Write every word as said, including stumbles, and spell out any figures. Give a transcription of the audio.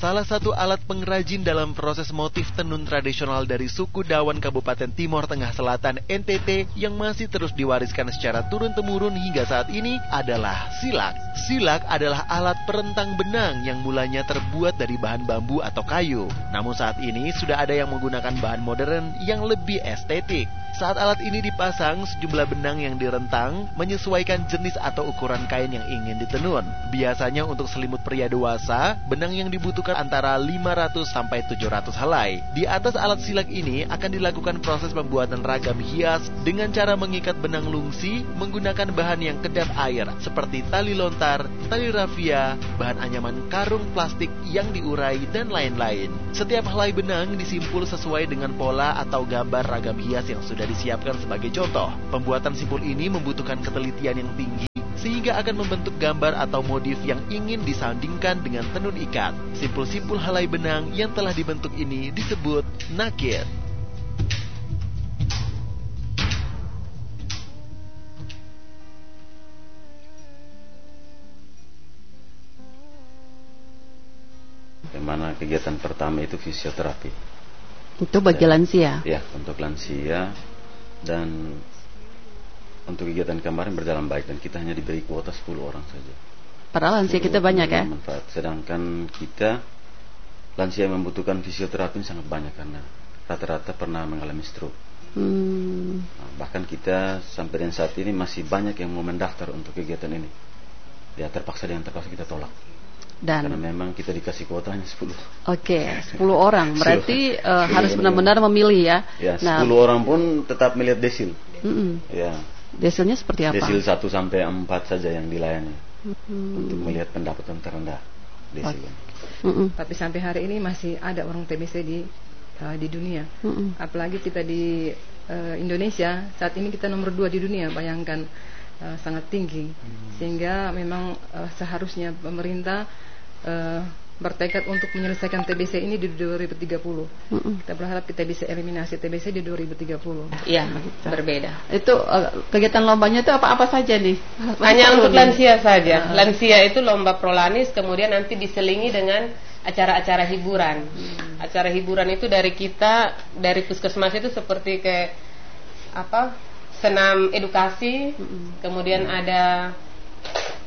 salah satu alat pengrajin dalam proses motif tenun tradisional dari suku Dawan Kabupaten Timor Tengah Selatan N T T yang masih terus diwariskan secara turun-temurun hingga saat ini adalah silak. Silak adalah alat perentang benang yang mulanya terbuat dari bahan bambu atau kayu. Namun saat ini sudah ada yang menggunakan bahan modern yang lebih estetik. Saat alat ini dipasang, sejumlah benang yang direntang menyesuaikan jenis atau ukuran kain yang ingin ditenun. Biasanya untuk selimut pria dewasa, benang yang dibutuhkan antara lima ratus sampai tujuh ratus helai. Di atas alat silak ini akan dilakukan proses pembuatan ragam hias dengan cara mengikat benang lungsi menggunakan bahan yang kedap air seperti tali lontar, tali rafia, bahan anyaman karung plastik yang diurai, dan lain-lain. Setiap helai benang disimpul sesuai dengan pola atau gambar ragam hias yang sudah disiapkan sebagai contoh. Pembuatan simpul ini membutuhkan ketelitian yang tinggi sehingga akan membentuk gambar atau modif yang ingin disandingkan dengan tenun ikat. Simpul-simpul helai benang yang telah dibentuk ini disebut nakit. Yang mana kegiatan pertama itu fisioterapi. Itu bagi lansia? Ya, untuk lansia. Dan untuk kegiatan kemarin berjalan baik dan kita hanya diberi kuota sepuluh orang saja. Padahal lansia kita banyak ya? Manfaat. Sedangkan kita lansia yang membutuhkan fisioterapi sangat banyak karena rata-rata pernah mengalami stroke. Hmm. Nah, bahkan kita sampai dengan saat ini masih banyak yang mau mendaftar untuk kegiatan ini. Ya terpaksa dengan terpaksa kita tolak. Dan karena memang kita dikasih kuota hanya sepuluh. Oke, okay, sepuluh orang. Berarti uh, harus benar-benar memilih ya. Ya, nah, sepuluh orang pun tetap melihat desil. Mm-mm. Ya. Desilnya seperti apa? Desil satu sampai empat saja yang dilayani. Mm-hmm. Untuk melihat pendapatan terendah desil. Okay. Tapi sampai hari ini masih ada orang T B C di uh, di dunia. Mm-hmm. Apalagi kita di uh, Indonesia, saat ini kita nomor dua di dunia. Bayangkan uh, sangat tinggi. Mm-hmm. Sehingga memang uh, seharusnya pemerintah Uh, bertekad untuk menyelesaikan T B C ini di dua ribu tiga puluh. Mm-mm. Kita berharap kita bisa eliminasi T B C di dua ribu tiga puluh. Iya, berbeda. Itu uh, kegiatan lombanya itu apa-apa saja nih? Hanya untuk lansia saja. Uh. Lansia itu lomba prolanis, kemudian nanti diselingi dengan acara-acara hiburan. Hmm. Acara hiburan itu dari kita, dari puskesmas itu seperti kayak apa? Senam edukasi, hmm. kemudian ada